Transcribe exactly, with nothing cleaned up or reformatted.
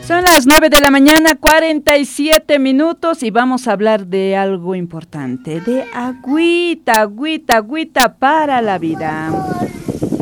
Son las nueve de la mañana, cuarenta y siete minutos y vamos a hablar de algo importante, de agüita, agüita, agüita para la vida.